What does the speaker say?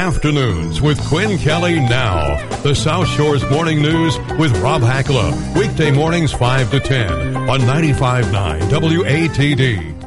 Afternoons with Quinn Kelly Now. The South Shore's Morning News with Rob Hackler. Weekday mornings 5 to 10 on 95.9 WATD.